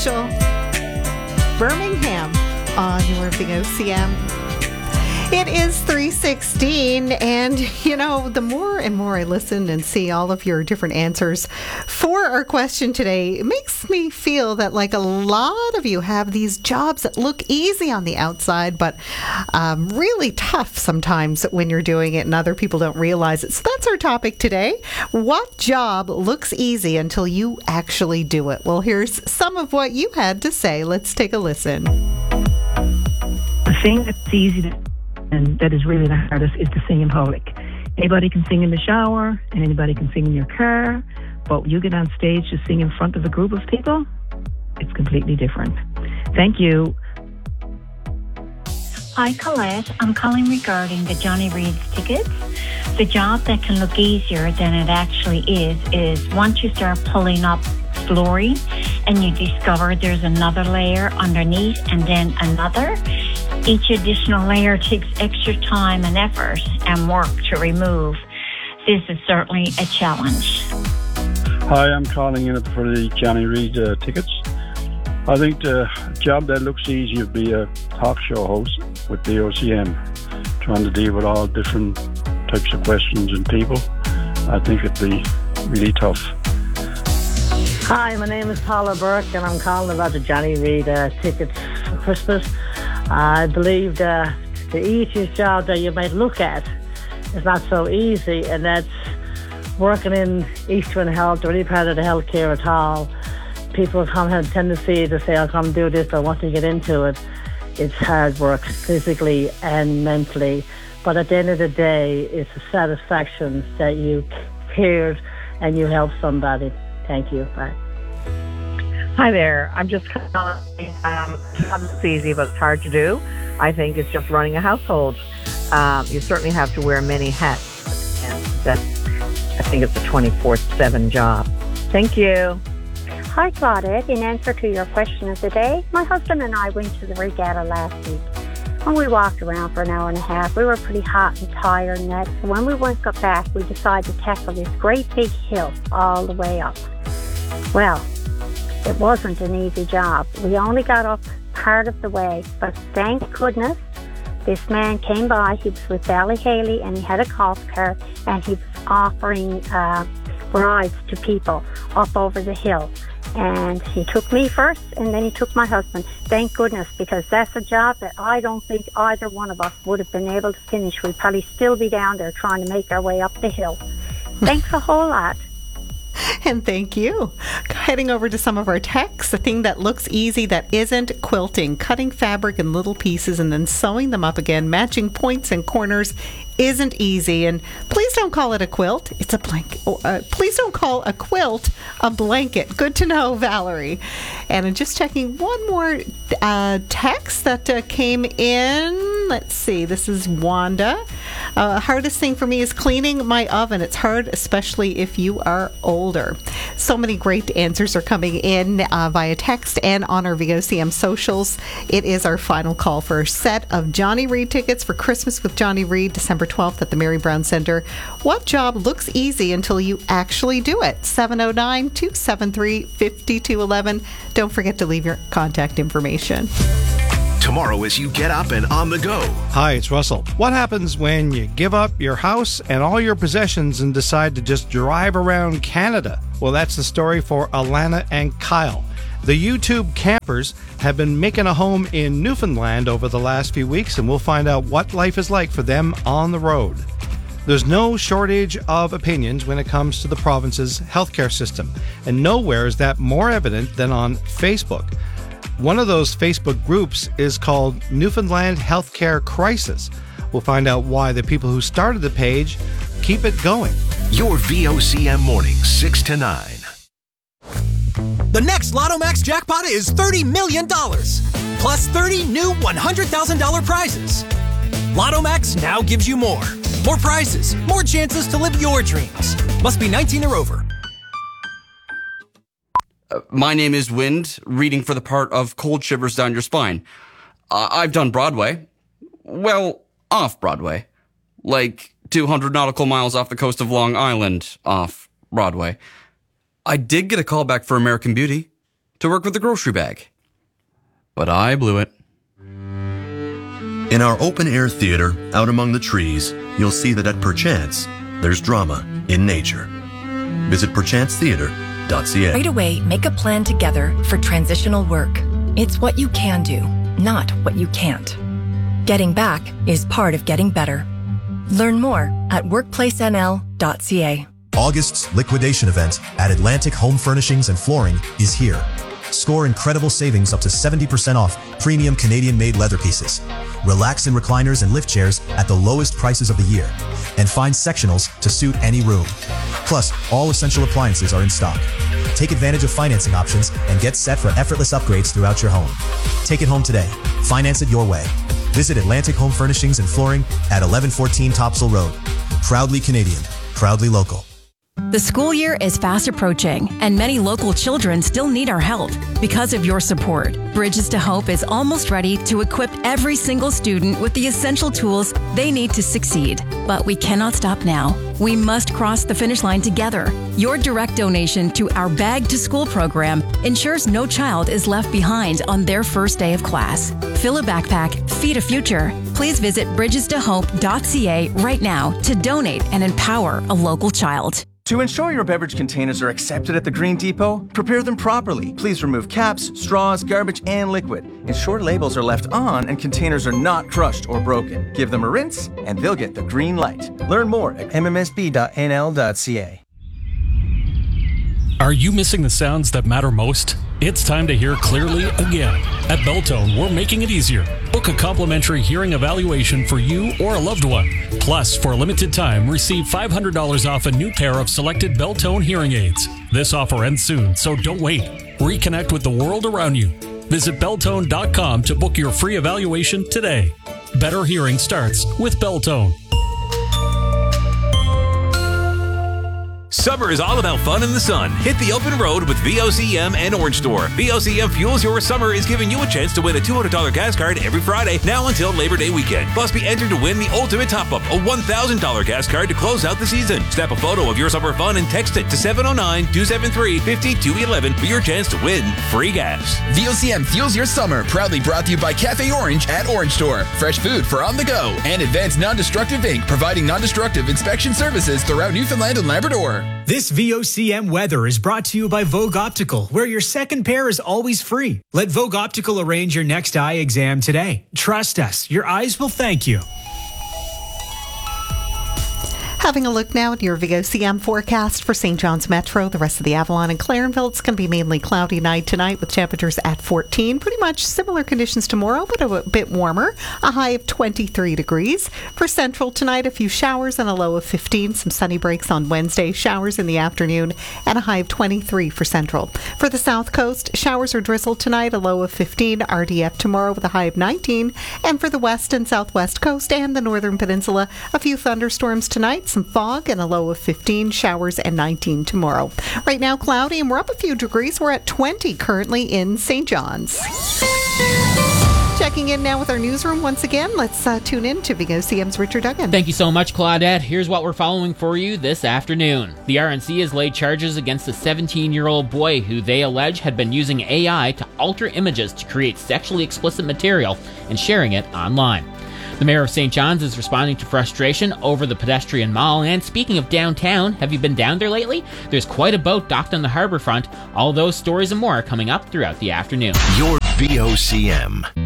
Special. Birmingham on your VOCM. It is 3:16, and the more and more I listen and see all of your different answers for our question today, it makes me feel that like a lot of you have these jobs that look easy on the outside, but really tough sometimes when you're doing it and other people don't realize it. So that's our topic today. What job looks easy until you actually do it? Well, here's some of what you had to say. Let's take a listen. The thing that's easy and that is really the hardest is to sing in public. Anybody can sing in the shower and anybody can sing in your car, but when you get on stage to sing in front of a group of people, it's completely different. Thank you. Hi, Colette. I'm calling regarding the Johnny Reid's tickets. The job that can look easier than it actually is once you start pulling up flooring and you discover there's another layer underneath and then another. Each additional layer takes extra time and effort and work to remove. This is certainly a challenge. Hi, I'm calling in for the Johnny Reid tickets. I think the job that looks easy would be a talk show host with the OCM, trying to deal with all different types of questions and people. I think it'd be really tough. Hi, my name is Paula Burke, and I'm calling about the Johnny Reid tickets for Christmas. I believe the easiest job that you might look at is not so easy, and that's working in Eastern Health or any part of the healthcare at all. People have a tendency to say, I'll come do this, but once you get into it, it's hard work physically and mentally. But at the end of the day, it's a satisfaction that you cared and you helped somebody. Thank you. Bye. Hi there. I'm just calling. It's easy, but it's hard to do. I think it's just running a household. You certainly have to wear many hats, and I think it's a 24/7 job. Thank you. Hi, Claudette. In answer to your question of the day, my husband and I went to the regatta last week, and we walked around for an hour and a half. We were pretty hot and tired, and that. So when we got back, we decided to tackle this great big hill all the way up. Well, it wasn't an easy job. We only got up part of the way, but thank goodness this man came by. He was with Valley Haley, and he had a golf cart, and he was offering rides to people up over the hill. And he took me first, and then he took my husband. Thank goodness, because that's a job that I don't think either one of us would have been able to finish. We'd probably still be down there trying to make our way up the hill. Thanks a whole lot. And thank you. Heading over to some of our texts, the thing that looks easy that isn't: quilting, cutting fabric in little pieces and then sewing them up again, matching points and corners isn't easy. And please don't call it a quilt. It's a blanket. Please don't call a quilt a blanket. Good to know, Valerie. And I'm just checking one more text that came in. Let's see. This is Wanda. Hardest thing for me is cleaning my oven. It's hard, especially if you are older. So many great answers are coming in via text and on our VOCM socials. It is our final call for a set of Johnny Reid tickets for Christmas with Johnny Reid, December 12th at the Mary Brown Center. What job looks easy until you actually do it? 709-273-5211. Don't forget to leave your contact information. Tomorrow as you get up and on the go. Hi, it's Russell. What happens when you give up your house and all your possessions and decide to just drive around Canada? Well, that's the story for Alana and Kyle. The YouTube campers have been making a home in Newfoundland over the last few weeks, and we'll find out what life is like for them on the road. There's no shortage of opinions when it comes to the province's healthcare system, and nowhere is that more evident than on Facebook. One of those Facebook groups is called Newfoundland Healthcare Crisis. We'll find out why the people who started the page keep it going. Your VOCM mornings, 6 to 9. The next Lotto Max jackpot is $30 million, plus 30 new $100,000 prizes. Lotto Max now gives you more. More prizes, more chances to live your dreams. Must be 19 or over. My name is Wind, reading for the part of Cold Shivers Down Your Spine. I've done Broadway. Well, off Broadway. Like 200 nautical miles off the coast of Long Island, off Broadway. I did get a call back for American Beauty. to work with the grocery bag. But I blew it. In our open-air theater, out among the trees, you'll see that at Perchance, there's drama in nature. Visit perchancetheater.ca. Right away, make a plan together for transitional work. It's what you can do, not what you can't. Getting back is part of getting better. Learn more at workplacenl.ca. August's liquidation event at Atlantic Home Furnishings and Flooring is here. Score incredible savings up to 70% off premium Canadian-made leather pieces. Relax in recliners and lift chairs at the lowest prices of the year. And find sectionals to suit any room. Plus, all essential appliances are in stock. Take advantage of financing options and get set for effortless upgrades throughout your home. Take it home today. Finance it your way. Visit Atlantic Home Furnishings and Flooring at 1114 Topsail Road. Proudly Canadian. Proudly local. The school year is fast approaching, and many local children still need our help. Because of your support, Bridges to Hope is almost ready to equip every single student with the essential tools they need to succeed. But we cannot stop now. We must cross the finish line together. Your direct donation to our Bag to School program ensures no child is left behind on their first day of class. Fill a backpack, feed a future. Please visit bridgestohope.ca right now to donate and empower a local child. To ensure your beverage containers are accepted at the Green Depot, prepare them properly. Please remove caps, straws, garbage, and liquid. Ensure labels are left on and containers are not crushed or broken. Give them a rinse, and they'll get the green light. Learn more at mmsb.nl.ca. Are you missing the sounds that matter most? It's time to hear clearly again. At Belltone, we're making it easier. Book a complimentary hearing evaluation for you or a loved one. Plus, for a limited time, receive $500 off a new pair of selected Belltone hearing aids. This offer ends soon, so don't wait. Reconnect with the world around you. Visit Belltone.com to book your free evaluation today. Better hearing starts with Belltone. Summer is all about fun in the sun. Hit the open road with VOCM and Orange Store. VOCM Fuels Your Summer is giving you a chance to win a $200 gas card every Friday, now until Labor Day weekend. Plus, be entered to win the ultimate top-up, a $1,000 gas card to close out the season. Snap a photo of your summer fun and text it to 709-273-5211 for your chance to win free gas. VOCM Fuels Your Summer, proudly brought to you by Cafe Orange at Orange Store. Fresh food for on the go. And Advanced Non-Destructive Inc., providing non-destructive inspection services throughout Newfoundland and Labrador. This VOCM weather is brought to you by Vogue Optical, where your second pair is always free. Let Vogue Optical arrange your next eye exam today. Trust us, your eyes will thank you. Having a look now at your VOCM forecast for St. John's Metro, the rest of the Avalon and Clarenville. It's going to be mainly cloudy night tonight with temperatures at 14. Pretty much similar conditions tomorrow, but a bit warmer. A high of 23 degrees. For Central tonight, a few showers and a low of 15. Some sunny breaks on Wednesday, showers in the afternoon, and a high of 23 for Central. For the South Coast, showers or drizzle tonight, a low of 15. RDF tomorrow with a high of 19. And for the West and Southwest Coast and the Northern Peninsula, a few thunderstorms tonight. Some fog and a low of 15, showers and 19 tomorrow. Right now, cloudy, and we're up a few degrees. We're at 20 currently in St. John's. Checking in now with our newsroom once again. Let's tune in to VOCM's Richard Duggan. Thank you so much, Claudette. Here's what we're following for you this afternoon. The RNC has laid charges against a 17-year-old boy who they allege had been using AI to alter images to create sexually explicit material and sharing it online. The mayor of St. John's is responding to frustration over the pedestrian mall. And speaking of downtown, have you been down there lately? There's quite a boat docked on the harbor front. All those stories and more are coming up throughout the afternoon. Your VOCM.